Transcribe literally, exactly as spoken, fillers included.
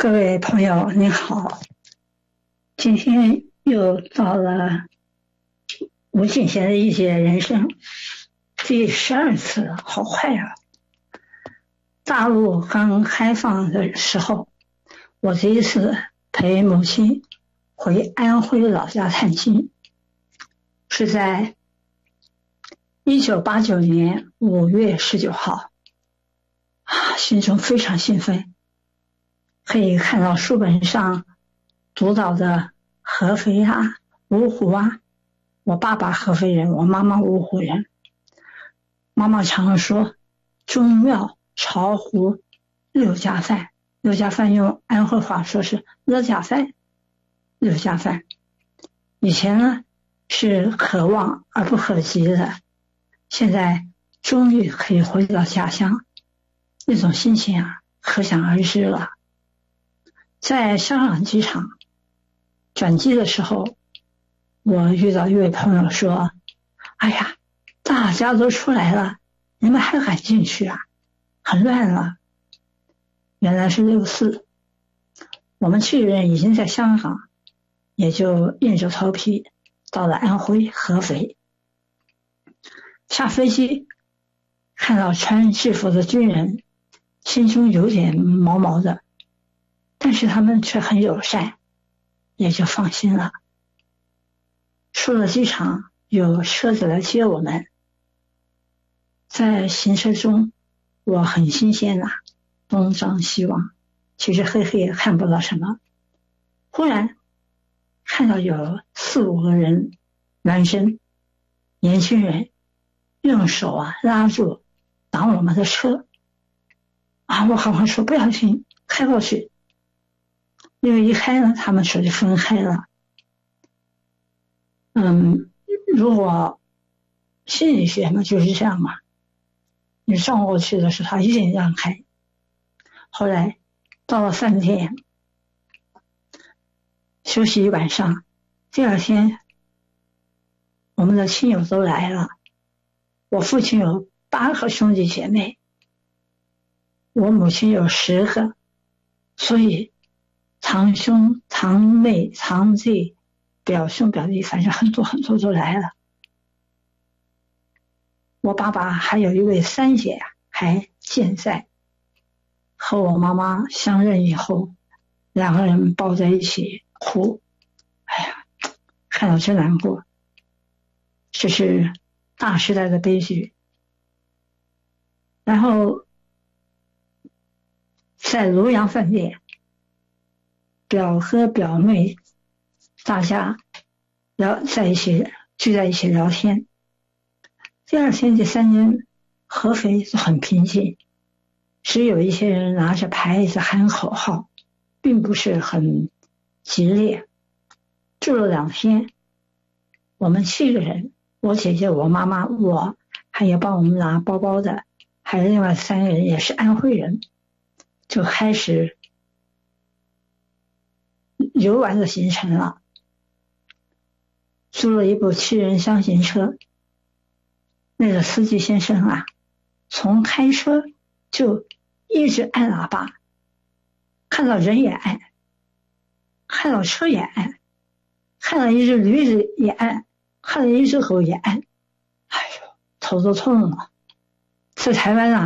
各位朋友您好，今天又到了吴敬贤的一节人生第十二次，好快啊！大陆刚开放的时候，我第一次陪母亲回安徽老家探亲，是在一九八九年五月十九号，啊，心中非常兴奋，可以看到书本上读到的合肥啊、芜湖啊，我爸爸合肥人，我妈妈芜湖人。妈妈常说宗庙、巢湖、六家饭，六家饭用安徽话说是乐家饭，六家饭。以前呢是可望而不可及的，现在终于可以回到家乡，那种心情啊可想而知了。在香港机场转机的时候，我遇到一位朋友说，哎呀，大家都出来了，你们还敢进去啊，很乱了。原来是六四，我们七个人已经在香港，也就硬着头皮到了安徽合肥。下飞机看到穿制服的军人，心中有点毛毛的，但是他们却很友善，也就放心了。出了机场，有车子来接我们。在行车中，我很新鲜呐、啊，东张西望，其实黑黑也看不到什么。忽然看到有四五个人，男生、年轻人，用手啊拉住挡我们的车。啊，我好好说不要停，开过去。因为一开呢，他们手就分开了。嗯，如果心理学嘛就是这样嘛，你撞过去的时候，他一定让开。后来到了饭店休息一晚上，第二天我们的亲友都来了。我父亲有八个兄弟姐妹，我母亲有十个，所以堂兄、堂妹、堂弟、表兄、表弟，反正很多很多都来了。我爸爸还有一位三姐啊，还健在，和我妈妈相认以后，两个人抱在一起哭。哎呀，看到真难过，这是大时代的悲剧。然后在庐阳饭店，表哥表妹大家聊在一起，聚在一起聊天。第二天、第三天，合肥就很平静，只有一些人拿着牌子喊口号，并不是很激烈。住了两天，我们七个人，我姐姐、我妈妈、我，还有帮我们拿包包的，还有另外三个人也是安徽人，就开始游玩的行程了。租了一部七人厢型车，那个司机先生啊，从开车就一直按喇叭，看到人也按，看到车也按，看到一只驴子也按，看到一只狗也按。哎呦，头都痛了。在台湾啊，